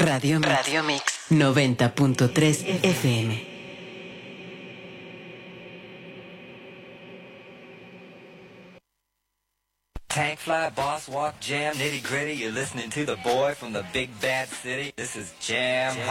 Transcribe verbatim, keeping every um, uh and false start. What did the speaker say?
Radio Mix, Radio Mix noventa punto tres F M. Tank fly, boss walk, jam, nitty gritty. You're listening to the boy from the big bad city. This is Jam. Jam.